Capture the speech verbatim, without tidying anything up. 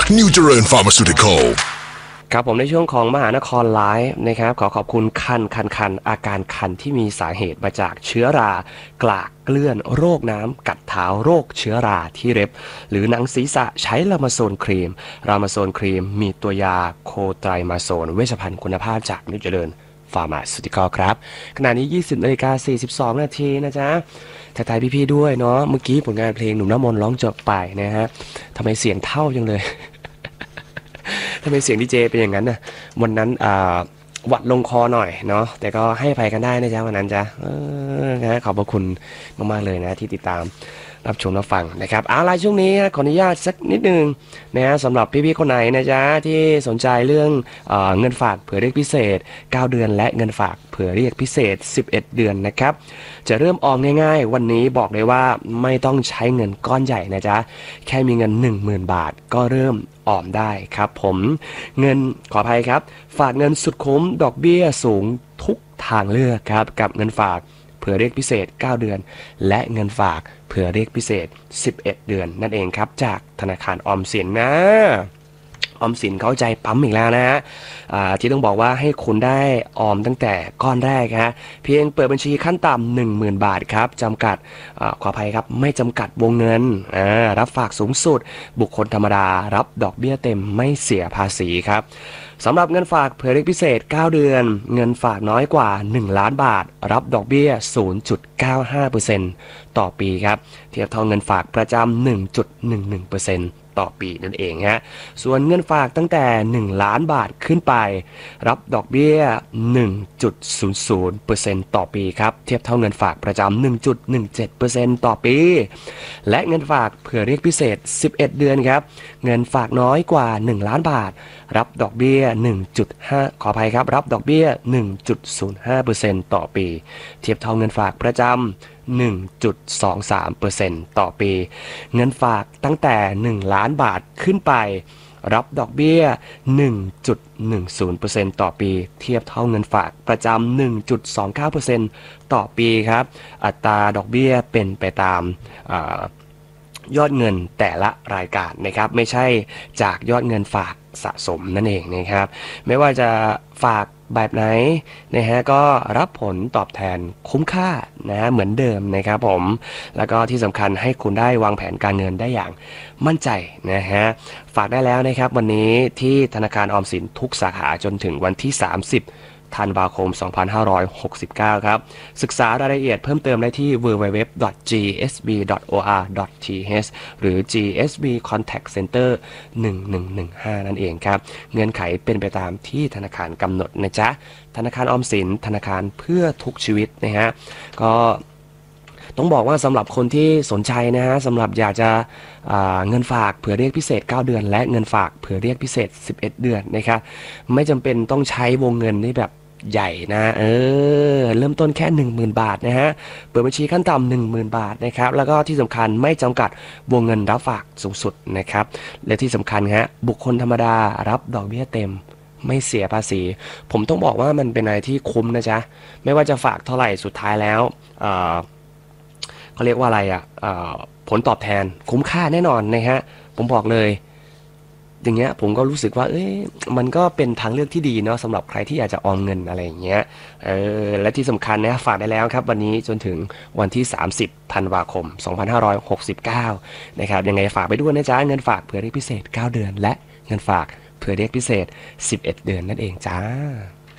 New เจริญ Pharmaceutical ครับผมในช่วงของมหานครไลฟ์นะครับขอขอบคุณคันคันคันอาการคันที่มีสาเหตุมาจากเชื้อรากลากเกลื่อนโรคน้ำกัดเท้าโรคเชื้อราที่เล็บหรือหนังศีรษะใช้ลามาโซนครีมลามาโซนครีมมีตัวยาโคไตรมาโซนเวชภัณฑ์คุณภาพจากนิวเจริญฟาร์มาซูติคอลครับขณะนี้ ยี่สิบนาฬิกาสี่สิบสองนาทีนะจ๊ะทักทายพี่ๆด้วยเนาะเมื่อกี้ผลงานเพลงหนุ่มน้ำมนต์ร้องจบไปนะฮะทำไมเสียงเท่าจังเลยทำไมเสียงดีเจเป็นอย่างนั้นนะวันนั้นอ่าหวัดลงคอหน่อยเนาะแต่ก็ให้อภัยกันได้นะจ๊ะวันนั้นจ๊ะเออนะขอบพระคุณมากๆเลยนะที่ติดตามรับชมรับฟังนะครับเอาล่ะช่วงนี้ขออนุญาตสักนิดนึงนะฮะสำหรับพี่ๆคนไหนนะจ๊ะที่สนใจเรื่องเอ่อเงินฝากเผื่อเรียกพิเศษเก้าเดือนและเงินฝากเผื่อเรียกพิเศษสิบเอ็ดเดือนนะครับจะเริ่มออมง่ายๆวันนี้บอกเลยว่าไม่ต้องใช้เงินก้อนใหญ่นะจ๊ะแค่มีเงิน หนึ่งหมื่น บาทก็เริ่มออมได้ครับผมเงินขออภัยครับฝากเงินสุดคุ้มดอกเบี้ยสูงทุกทางเลือกครับกับเงินฝากเผื่อเรียกพิเศษเก้าเดือนและเงินฝากเผื่อเรียกพิเศษสิบเอ็ดเดือนนั่นเองครับจากธนาคารออมสินนะออมสินเข้าใจปั๊มอีกแล้วนะฮะที่ต้องบอกว่าให้คุณได้ออมตั้งแต่ก้อนแรกฮะเพียงเปิดบัญชีขั้นต่ำหนึ่งหมื่นบาทครับจำกัดอขออภัยครับไม่จำกัดวงเงินรับฝากสูงสุดบุคคลธรรมดารับดอกเบี้ยเต็มไม่เสียภาษีครับสำหรับเงินฝากเผื่อเรียกพิเศษเก้าเดือนเงินฝากน้อยกว่าหนึ่งล้านบาทรับดอกเบี้ย ศูนย์จุดเก้าห้าเปอร์เซ็นต์ ต่อปีครับเทียบเท่าเงินฝากประจำ หนึ่งจุดหนึ่งหนึ่งเปอร์เซ็นต์ ต่อปีนั่นเองฮะส่วนเงินฝากตั้งแต่หนึ่งล้านบาทขึ้นไปรับดอกเบี้ย หนึ่งจุดศูนย์ศูนย์เปอร์เซ็นต์ ต่อปีครับเทียบเท่าเงินฝากประจำ หนึ่งจุดหนึ่งเจ็ดเปอร์เซ็นต์ ต่อปีและเงินฝากเผื่อเรียกพิเศษสิบเอ็ดเดือนครับเงินฝากน้อยกว่าหนึ่งล้านบาทรับดอกเบี้ย หนึ่งจุดห้า ขออภัยครับรับดอกเบี้ย หนึ่งจุดศูนย์ห้าเปอร์เซ็นต์ ต่อปีเทียบเท่าเงินฝากประจำหนึ่งจุดสองสาม เปอร์เซ็นต์ ต่อปีเงินฝากตั้งแต่หนึ่งล้านบาทขึ้นไปรับดอกเบี้ย หนึ่งจุดหนึ่งศูนย์เปอร์เซ็นต์ ต่อปีเทียบเท่าเงินฝากประจำ หนึ่งจุดสองเก้าเปอร์เซ็นต์ ต่อปีครับอัตราดอกเบี้ยเป็นไปตามยอดเงินแต่ละรายการนะครับไม่ใช่จากยอดเงินฝากสะสมนั่นเองนะครับไม่ว่าจะฝากแบบไหนนะฮะก็รับผลตอบแทนคุ้มค่านะเหมือนเดิมนะครับผมแล้วก็ที่สำคัญให้คุณได้วางแผนการเงินได้อย่างมั่นใจนะฮะฝากได้แล้วนะครับวันนี้ที่ธนาคารออมสินทุกสาขาจนถึงวันที่สามสิบธันวาคมสองพันห้าร้อยหกสิบเก้าครับศึกษารายละเอียดเพิ่มเติมได้ที่ ดับเบิลยู ดับเบิลยู ดับเบิลยู ดอท จี เอส บี ดอท โอ อาร์ ดอท ที เอช หรือ จี เอส บี Contact Center หนึ่งหนึ่งหนึ่งห้านั่นเองครับเงื่อนไขเป็นไปตามที่ธนาคารกำหนดนะจ๊ะธนาคารออมสินธนาคารเพื่อทุกชีวิตนะฮะก็ต้องบอกว่าสำหรับคนที่สนใจนะฮะสำหรับอยากจะเงินฝากเผื่อเรียกพิเศษเก้าเดือนและเงินฝากเผื่อเรียกพิเศษสิบเอ็ดเดือนนะครับไม่จำเป็นต้องใช้วงเงินที่แบบใหญ่นะเออเริ่มต้นแค่ หนึ่งหมื่น บาทนะฮะเปิดบัญชีขั้นต่ำ หนึ่งหมื่น บาทนะครับแล้วก็ที่สำคัญไม่จำกัดวงเงินรับฝากสูงสุดนะครับและที่สำคัญฮะบุคคลธรรมดารับดอกเบี้ยเต็มไม่เสียภาษีผมต้องบอกว่ามันเป็นอะไรที่คุ้มนะจ๊ะไม่ว่าจะฝากเท่าไหร่สุดท้ายแล้วเอ่อเขาเรียกว่าอะไรอ่ะผลตอบแทนคุ้มค่าแน่นอนนะฮะผมบอกเลยอย่างเงี้ยผมก็รู้สึกว่าเอ้ยมันก็เป็นทางเลือกที่ดีเนาะสำหรับใครที่อยากจะออมเงินอะไรอย่างเงี้ยเออและที่สำคัญนะฝากได้แล้วครับวันนี้จนถึงวันที่สามสิบธันวาคมสองพันห้าร้อยหกสิบเก้านะครับยังไงฝากไปด้วยนะจ๊ะเงินฝากเผื่อเรียกพิเศษเก้าเดือนและเงินฝากเผื่อเรียกพิเศษสิบเอ็ดเดือนนั่นเองจ้า